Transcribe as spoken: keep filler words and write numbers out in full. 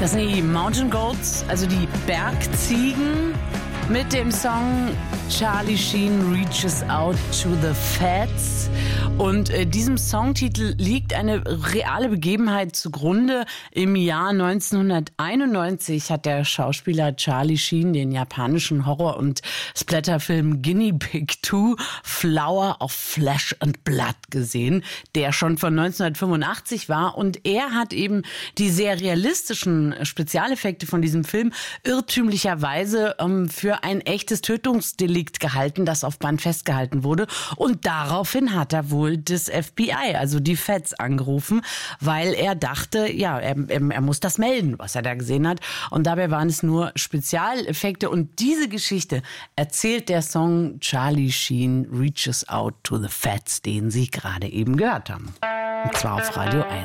Das sind die Mountain Goats, also die Bergziegen, mit dem Song Charlie Sheen Reaches Out to the Fats. Und äh, diesem Songtitel liegt eine reale Begebenheit zugrunde. Im Jahr neunzehnhunderteinundneunzig hat der Schauspieler Charlie Sheen den japanischen Horror- und Splatterfilm Guinea Pig zwei Flower of Flesh and Blood gesehen, der schon von neunzehnhundertfünfundachtzig war. Und er hat eben die sehr realistischen Spezialeffekte von diesem Film irrtümlicherweise ähm, für ein echtes Tötungsdelikt gehalten, das auf Band festgehalten wurde. Und daraufhin hat er wohl das F B I, also die Feds, angerufen, weil er dachte, ja, er, er, er muss das melden, was er da gesehen hat. Und dabei waren es nur Spezialeffekte. Und diese Geschichte erzählt der Song Charlie Sheen Reaches Out to the Fats, den Sie gerade eben gehört haben. Und zwar auf Radio eins.